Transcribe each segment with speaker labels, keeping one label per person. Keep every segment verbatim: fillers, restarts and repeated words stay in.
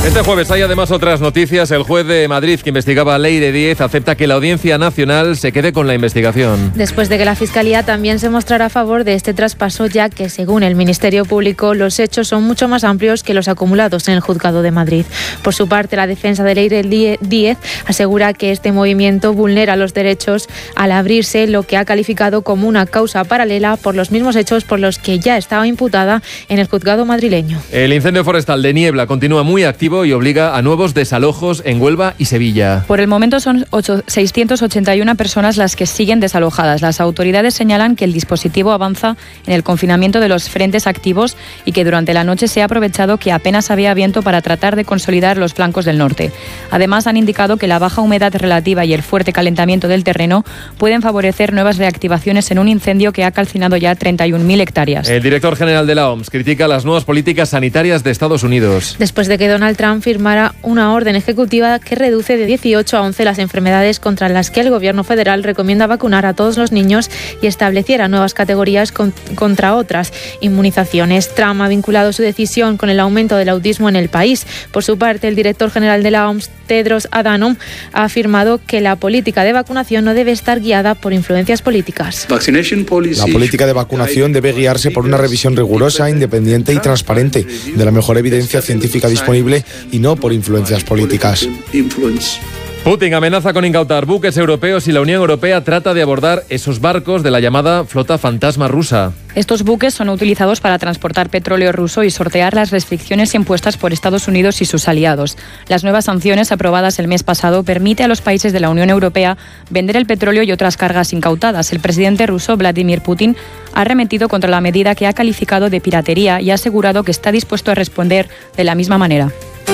Speaker 1: Este jueves hay además otras noticias. El juez de Madrid que investigaba a Leire Díez acepta que la Audiencia Nacional se quede con la investigación.
Speaker 2: Después de que la Fiscalía también se mostrara a favor de este traspaso, ya que según el Ministerio Público los hechos son mucho más amplios que los acumulados en el Juzgado de Madrid. Por su parte, la defensa de Leire Díez asegura que este movimiento vulnera los derechos al abrirse lo que ha calificado como una causa paralela por los mismos hechos por los que ya estaba imputada en el Juzgado madrileño.
Speaker 1: El incendio forestal de Niebla continúa muy activo y obliga a nuevos desalojos en Huelva y Sevilla.
Speaker 3: Por el momento son seiscientas ochenta y una personas las que siguen desalojadas. Las autoridades señalan que el dispositivo avanza en el confinamiento de los frentes activos y que durante la noche se ha aprovechado que apenas había viento para tratar de consolidar los flancos del norte. Además, han indicado que la baja humedad relativa y el fuerte calentamiento del terreno pueden favorecer nuevas reactivaciones en un incendio que ha calcinado ya treinta y un mil hectáreas.
Speaker 1: El director general de la O M S critica las nuevas políticas sanitarias de Estados Unidos.
Speaker 2: Después de que Donald Trump firmara una orden ejecutiva que reduce de dieciocho a once las enfermedades contra las que el gobierno federal recomienda vacunar a todos los niños y estableciera nuevas categorías con, contra otras inmunizaciones. Trump ha vinculado su decisión con el aumento del autismo en el país. Por su parte, el director general de la O M S, Tedros Adhanom, ha afirmado que la política de vacunación no debe estar guiada por influencias políticas.
Speaker 4: La política de vacunación debe guiarse por una revisión rigurosa, independiente y transparente de la mejor evidencia científica disponible y no por influencias políticas.
Speaker 1: Putin amenaza con incautar buques europeos y la Unión Europea trata de abordar esos barcos de la llamada flota fantasma rusa.
Speaker 3: Estos buques son utilizados para transportar petróleo ruso y sortear las restricciones impuestas por Estados Unidos y sus aliados. Las nuevas sanciones aprobadas el mes pasado permiten a los países de la Unión Europea vender el petróleo y otras cargas incautadas. El presidente ruso Vladimir Putin ha arremetido contra la medida que ha calificado de piratería y ha asegurado que está dispuesto a responder de la misma manera.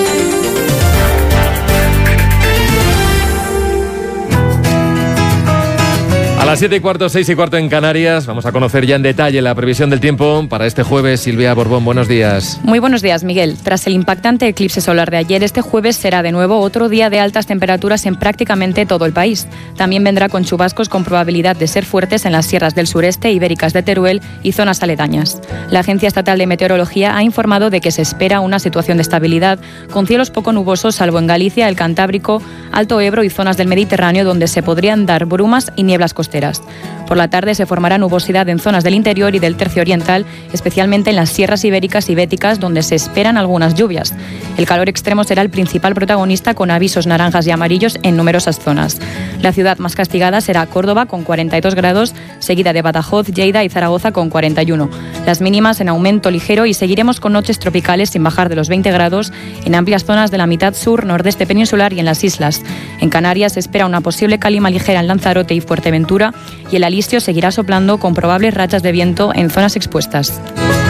Speaker 1: A las siete y cuarto, seis y cuarto en Canarias, vamos a conocer ya en detalle la previsión del tiempo para este jueves. Silvia Borbón, buenos días.
Speaker 3: Muy buenos días, Miguel. Tras el impactante eclipse solar de ayer, este jueves será de nuevo otro día de altas temperaturas en prácticamente todo el país. También vendrá con chubascos con probabilidad de ser fuertes en las sierras del sureste, ibéricas de Teruel y zonas aledañas. La Agencia Estatal de Meteorología ha informado de que se espera una situación de estabilidad con cielos poco nubosos, salvo en Galicia, el Cantábrico, Alto Ebro y zonas del Mediterráneo, donde se podrían dar brumas y nieblas costeras. Por la tarde se formará nubosidad en zonas del interior y del tercio oriental, especialmente en las sierras ibéricas y béticas, donde se esperan algunas lluvias. El calor extremo será el principal protagonista, con avisos naranjas y amarillos en numerosas zonas. La ciudad más castigada será Córdoba, con cuarenta y dos grados, seguida de Badajoz, Lleida y Zaragoza, con cuarenta y uno. Las mínimas en aumento ligero y seguiremos con noches tropicales sin bajar de los veinte grados en amplias zonas de la mitad sur, nordeste peninsular y en las islas. En Canarias se espera una posible calima ligera en Lanzarote y Fuerteventura, y el alistio seguirá soplando con probables rachas de viento en zonas expuestas.